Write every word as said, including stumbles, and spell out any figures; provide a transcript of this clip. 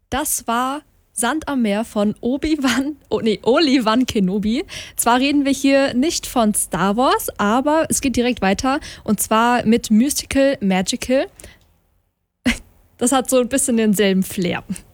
Das war Sand am Meer von Obi-Wan, oh nee, Oli-Wan Kenobi. Zwar reden wir hier nicht von Star Wars, aber es geht direkt weiter. Und zwar mit Mystical Magical. Das hat so ein bisschen denselben Flair.